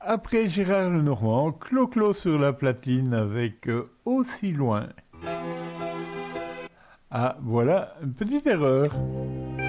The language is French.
Après Gérard Lenormand, Clo-Clo sur la platine avec Aussi loin. Ah, voilà, une petite erreur.